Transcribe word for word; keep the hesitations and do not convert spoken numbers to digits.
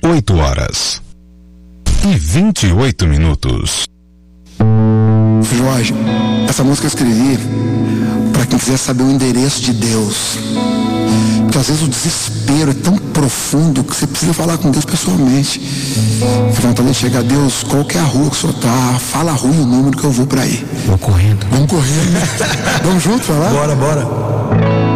oito horas e vinte e oito minutos. Jorge, essa música eu escrevi para quem quiser saber o endereço de Deus. Porque às vezes o desespero é tão profundo que você precisa falar com Deus pessoalmente. Você vai também chegar a Deus, qual que é a rua que o senhor tá? Fala a rua e o número que eu vou para aí. Vou correndo. Vamos correndo. Vamos juntos falar? Bora, bora.